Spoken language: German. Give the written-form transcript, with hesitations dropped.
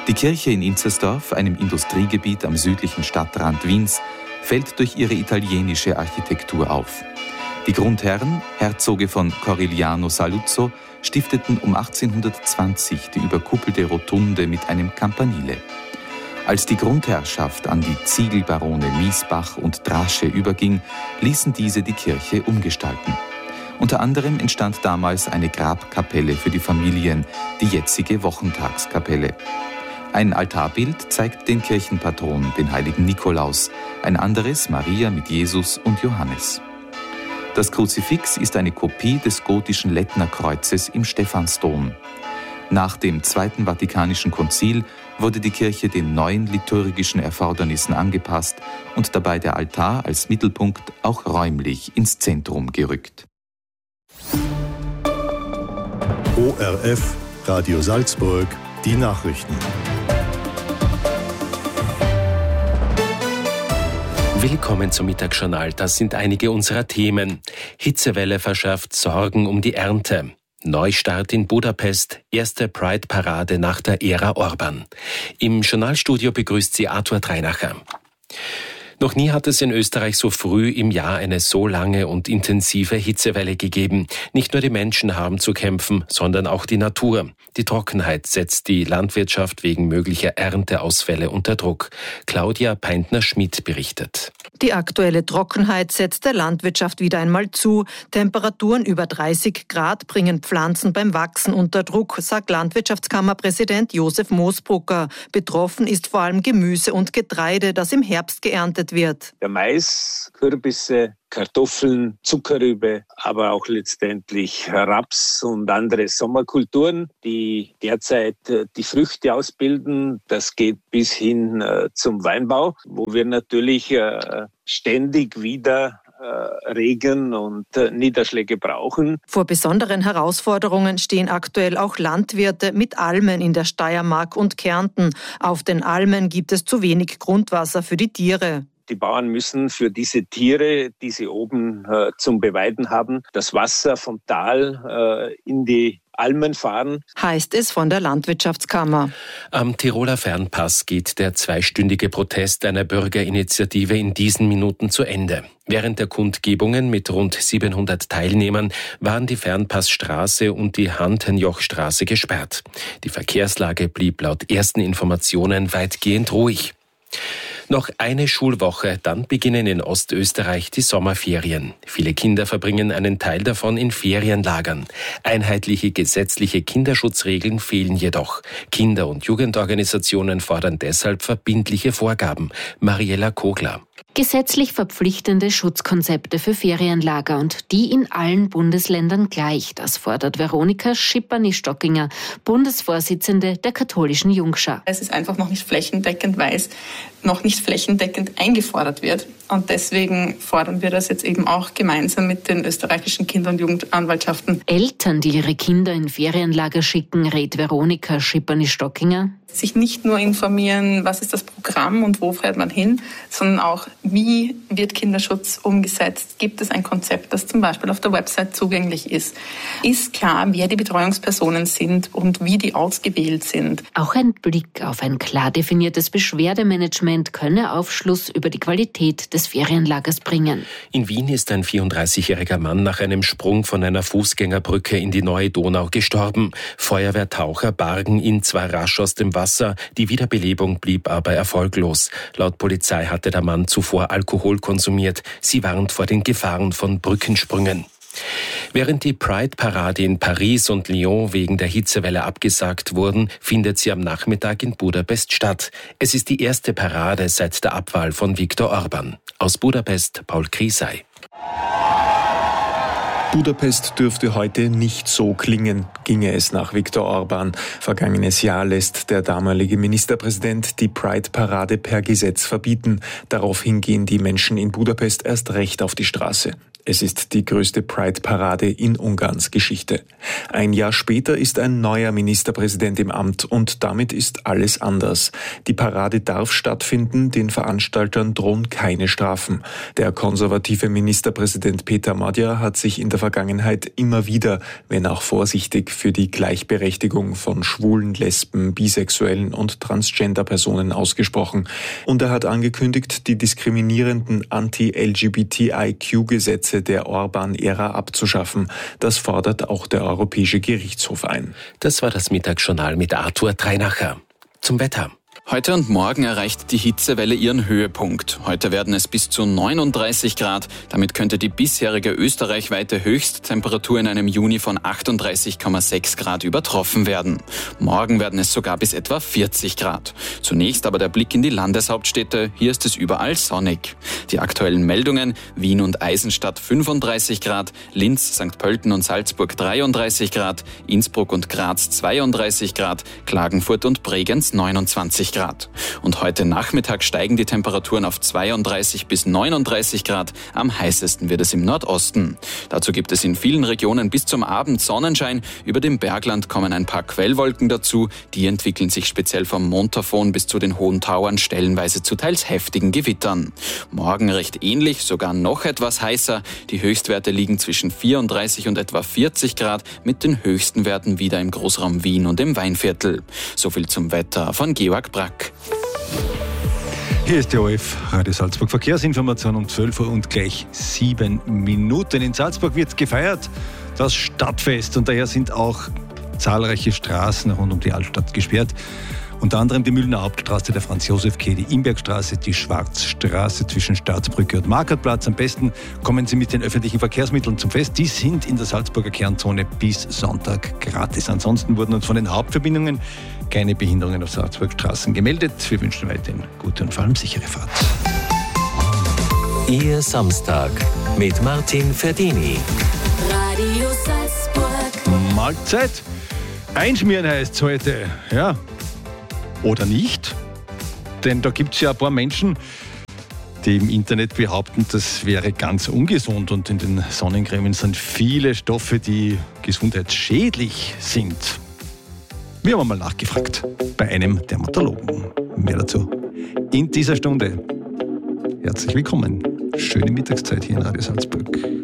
Die Kirche in Inzersdorf, einem Industriegebiet am südlichen Stadtrand Wiens, fällt durch ihre italienische Architektur auf. Die Grundherren, Herzoge von Corigliano Saluzzo, stifteten um 1820 die überkuppelte Rotunde mit einem Campanile. Als die Grundherrschaft an die Ziegelbarone Miesbach und Drasche überging, ließen diese die Kirche umgestalten. Unter anderem entstand damals eine Grabkapelle für die Familien, die jetzige Wochentagskapelle. Ein Altarbild zeigt den Kirchenpatron, den heiligen Nikolaus, ein anderes Maria mit Jesus und Johannes. Das Kruzifix ist eine Kopie des gotischen Lettnerkreuzes im Stephansdom. Nach dem Zweiten Vatikanischen Konzil wurde die Kirche den neuen liturgischen Erfordernissen angepasst und dabei der Altar als Mittelpunkt auch räumlich ins Zentrum gerückt. ORF, Radio Salzburg, die Nachrichten. Willkommen zum Mittagsjournal. Das sind einige unserer Themen. Hitzewelle verschärft Sorgen um die Ernte. Neustart in Budapest, erste Pride-Parade nach der Ära Orban. Im Journalstudio begrüßt sie Arthur Dreinacher. Noch nie hat es in Österreich so früh im Jahr eine so lange und intensive Hitzewelle gegeben. Nicht nur die Menschen haben zu kämpfen, sondern auch die Natur. Die Trockenheit setzt die Landwirtschaft wegen möglicher Ernteausfälle unter Druck. Claudia Peintner-Schmidt berichtet. Die aktuelle Trockenheit setzt der Landwirtschaft wieder einmal zu. Temperaturen über 30 Grad bringen Pflanzen beim Wachsen unter Druck, sagt Landwirtschaftskammerpräsident Josef Moosbrucker. Betroffen ist vor allem Gemüse und Getreide, das im Herbst geerntet wird. Der Mais, Kürbisse, Kartoffeln, Zuckerrübe, aber auch letztendlich Raps und andere Sommerkulturen, die derzeit die Früchte ausbilden. Das geht bis hin zum Weinbau, wo wir natürlich ständig wieder Regen und Niederschläge brauchen. Vor besonderen Herausforderungen stehen aktuell auch Landwirte mit Almen in der Steiermark und Kärnten. Auf den Almen gibt es zu wenig Grundwasser für die Tiere. Die Bauern müssen für diese Tiere, die sie oben zum Beweiden haben, das Wasser vom Tal in die Almen fahren. Heißt es von der Landwirtschaftskammer. Am Tiroler Fernpass geht der zweistündige Protest einer Bürgerinitiative in diesen Minuten zu Ende. Während der Kundgebungen mit rund 700 Teilnehmern waren die Fernpassstraße und die Hantenjochstraße gesperrt. Die Verkehrslage blieb laut ersten Informationen weitgehend ruhig. Noch eine Schulwoche, dann beginnen in Ostösterreich die Sommerferien. Viele Kinder verbringen einen Teil davon in Ferienlagern. Einheitliche gesetzliche Kinderschutzregeln fehlen jedoch. Kinder- und Jugendorganisationen fordern deshalb verbindliche Vorgaben. Mariella Kogler. Gesetzlich verpflichtende Schutzkonzepte für Ferienlager und die in allen Bundesländern gleich. Das fordert Veronika Schippany-Stockinger, Bundesvorsitzende der katholischen Jungschar. Es ist einfach noch nicht flächendeckend, weil es noch nicht flächendeckend eingefordert wird. Und deswegen fordern wir das jetzt eben auch gemeinsam mit den österreichischen Kinder- und Jugendanwaltschaften. Eltern, die ihre Kinder in Ferienlager schicken, rät Veronika Schippany-Stockinger. Sich nicht nur informieren, was ist das Programm und wo fährt man hin, sondern auch, wie wird Kinderschutz umgesetzt? Gibt es ein Konzept, das zum Beispiel auf der Website zugänglich ist? Ist klar, wer die Betreuungspersonen sind und wie die ausgewählt sind? Auch ein Blick auf ein klar definiertes Beschwerdemanagement könne Aufschluss über die Qualität des Ferienlagers bringen. In Wien ist ein 34-jähriger Mann nach einem Sprung von einer Fußgängerbrücke in die Neue Donau gestorben. Feuerwehrtaucher bargen ihn zwar rasch aus dem Wasser, die Wiederbelebung blieb aber erfolglos. Laut Polizei hatte der Mann zuvor Alkohol konsumiert. Sie warnt vor den Gefahren von Brückensprüngen. Während die Pride-Parade in Paris und Lyon wegen der Hitzewelle abgesagt wurden, findet sie am Nachmittag in Budapest statt. Es ist die erste Parade seit der Abwahl von Viktor Orban. Aus Budapest, Paul Krisay. Budapest dürfte heute nicht so klingen, ginge es nach Viktor Orban. Vergangenes Jahr lässt der damalige Ministerpräsident die Pride-Parade per Gesetz verbieten. Daraufhin gehen die Menschen in Budapest erst recht auf die Straße. Es ist die größte Pride-Parade in Ungarns Geschichte. Ein Jahr später ist ein neuer Ministerpräsident im Amt und damit ist alles anders. Die Parade darf stattfinden, den Veranstaltern drohen keine Strafen. Der konservative Ministerpräsident Peter Magyar hat sich in der Vergangenheit immer wieder, wenn auch vorsichtig, für die Gleichberechtigung von Schwulen, Lesben, Bisexuellen und Transgender-Personen ausgesprochen. Und er hat angekündigt, die diskriminierenden Anti-LGBTIQ-Gesetze der Orban-Ära abzuschaffen. Das fordert auch der Europäische Gerichtshof ein. Das war das Mittagsjournal mit Arthur Dreinacher. Zum Wetter. Heute und morgen erreicht die Hitzewelle ihren Höhepunkt. Heute werden es bis zu 39 Grad. Damit könnte die bisherige österreichweite Höchsttemperatur in einem Juni von 38,6 Grad übertroffen werden. Morgen werden es sogar bis etwa 40 Grad. Zunächst aber der Blick in die Landeshauptstädte. Hier ist es überall sonnig. Die aktuellen Meldungen: Wien und Eisenstadt 35 Grad, Linz, St. Pölten und Salzburg 33 Grad, Innsbruck und Graz 32 Grad, Klagenfurt und Bregenz 29 Grad. Und heute Nachmittag steigen die Temperaturen auf 32 bis 39 Grad. Am heißesten wird es im Nordosten. Dazu gibt es in vielen Regionen bis zum Abend Sonnenschein. Über dem Bergland kommen ein paar Quellwolken dazu. Die entwickeln sich speziell vom Montafon bis zu den hohen Tauern stellenweise zu teils heftigen Gewittern. Morgen recht ähnlich, sogar noch etwas heißer. Die Höchstwerte liegen zwischen 34 und etwa 40 Grad, mit den höchsten Werten wieder im Großraum Wien und im Weinviertel. Soviel zum Wetter von Georg Brack. Hier ist der ORF Radio Salzburg Verkehrsinformation um 12 Uhr und gleich 7 Minuten. In Salzburg wird gefeiert, das Stadtfest, und daher sind auch zahlreiche Straßen rund um die Altstadt gesperrt. Unter anderem die Mühlener Hauptstraße, der Franz-Josef-Quai, die Imbergstraße, die Schwarzstraße zwischen Staatsbrücke und Markertplatz. Am besten kommen Sie mit den öffentlichen Verkehrsmitteln zum Fest. Die sind in der Salzburger Kernzone bis Sonntag gratis. Ansonsten wurden uns von den Hauptverbindungen keine Behinderungen auf Salzburgstraßen gemeldet. Wir wünschen weiterhin gute und vor allem sichere Fahrt. Ihr Samstag mit Martin Ferdini. Radio Salzburg. Mahlzeit. Einschmieren heißt es heute. Ja. Oder nicht? Denn da gibt es ja ein paar Menschen, die im Internet behaupten, das wäre ganz ungesund, und in den Sonnencremen sind viele Stoffe, die gesundheitsschädlich sind. Wir haben mal nachgefragt bei einem Dermatologen. Mehr dazu in dieser Stunde. Herzlich willkommen. Schöne Mittagszeit hier in Radio Salzburg.